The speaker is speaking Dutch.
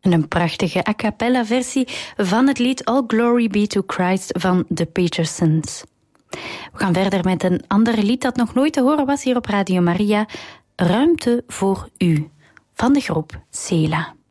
En een prachtige a cappella versie van het lied All Glory Be to Christ van de Petersons. We gaan verder met een ander lied dat nog nooit te horen was hier op Radio Maria. Ruimte voor u, van de groep Sela.